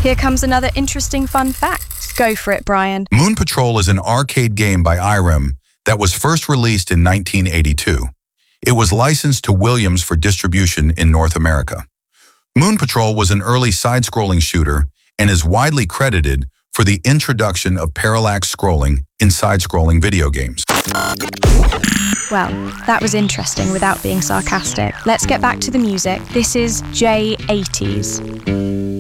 Here comes another interesting fun fact. Go for it, Brian. Moon Patrol is an arcade game by Irem that was first released in 1982. It was licensed to Williams for distribution in North America. Moon Patrol was an early side-scrolling shooter and is widely credited for the introduction of parallax scrolling in side-scrolling video games. Well, that was interesting without being sarcastic. Let's get back to the music. This is J80s.